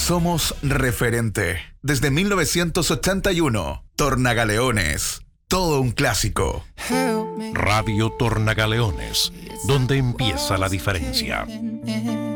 Somos referente. Desde 1981, Tornagaleones. Todo un clásico. Radio Tornagaleones, donde empieza la diferencia.